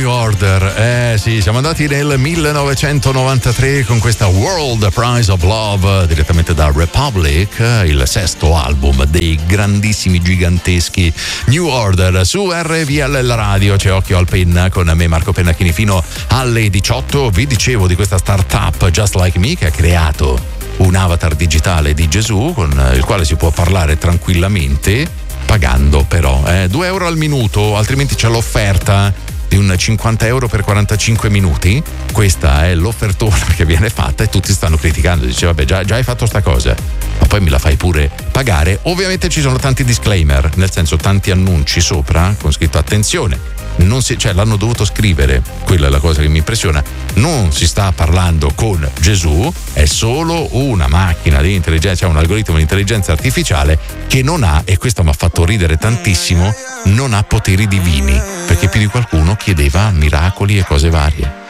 New Order. Sì, siamo andati nel 1993 con questa World Prize of Love direttamente da Republic, il sesto album dei grandissimi, giganteschi New Order su RVL Radio. C'è Occhio al Penna con me, Marco Pennacchini, fino alle 18. Vi dicevo di questa startup Just Like Me che ha creato un avatar digitale di Gesù con il quale si può parlare tranquillamente, pagando però 2 euro al minuto, altrimenti c'è l'offerta di un 50 euro per 45 minuti. Questa è l'offertona che viene fatta e tutti stanno criticando, dice vabbè già hai fatto sta cosa, ma poi me la fai pure pagare. Ovviamente ci sono tanti disclaimer, nel senso tanti annunci sopra con scritto attenzione, l'hanno dovuto scrivere, quella è la cosa che mi impressiona, non si sta parlando con Gesù, è solo una macchina di intelligenza, un algoritmo di intelligenza artificiale che non ha, e questo mi ha fatto ridere tantissimo, non ha poteri divini, perché più di qualcuno chiedeva miracoli e cose varie.